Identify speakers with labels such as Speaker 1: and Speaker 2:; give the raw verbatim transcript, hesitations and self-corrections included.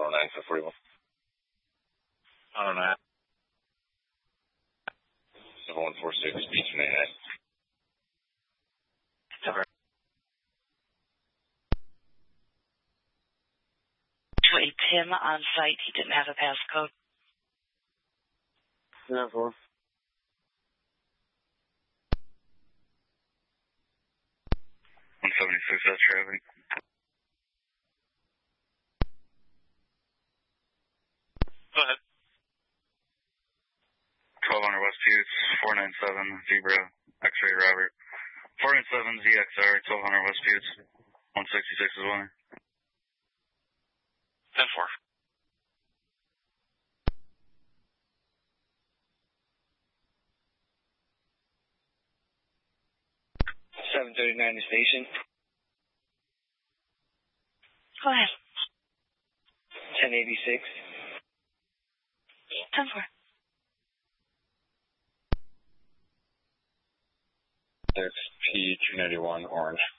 Speaker 1: oh nine, five forty-one.
Speaker 2: oh nine.
Speaker 1: seven one four six, B two ninety-nine.
Speaker 3: To a Tim on site, he didn't have a passcode.
Speaker 2: Yeah, four.
Speaker 1: one seventy-six, that's traffic.
Speaker 2: Go ahead.
Speaker 1: twelve hundred West Buttes, four nine seven, Zebra, X-ray Robert. four nine seven Z X R, twelve hundred West Buttes, one sixty-six is one.
Speaker 2: ten four.
Speaker 4: seven thirty-nine to station.
Speaker 3: Go ahead.
Speaker 4: ten eighty-six.
Speaker 3: ten four.
Speaker 1: X P two ninety-one, orange.